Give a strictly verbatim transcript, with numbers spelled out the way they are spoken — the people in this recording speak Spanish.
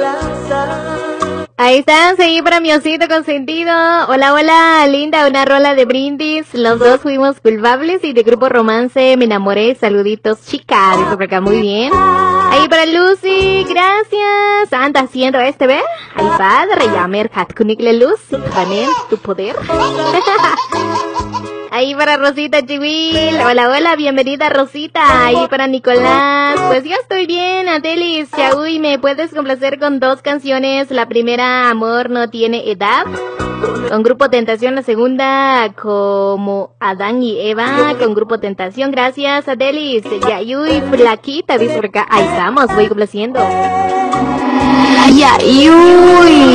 Ahí están, seguí para mi osito consentido. Hola, hola, linda, una rola de Brindis. Los dos fuimos culpables y de Grupo Romance me enamoré. Saluditos, chicas. Dice por acá, muy bien. Ahí para Lucy, gracias. Anda haciendo este, ¿ve? Ay, padre, ya mercat kunikle luz. Panel, tu poder. Ahí para Rosita Chihuil. Hola, hola, bienvenida Rosita. Ahí para Nicolás. Pues ya estoy bien, Adelis. Uy, ¿me puedes complacer con dos canciones? La primera, Amor no tiene edad, con Grupo Tentación. La segunda, Como Adán y Eva, con Grupo Tentación. Gracias, Adelis. Yayuy, flaquita, dice por acá. Ahí estamos, voy complaciendo. Yayuy.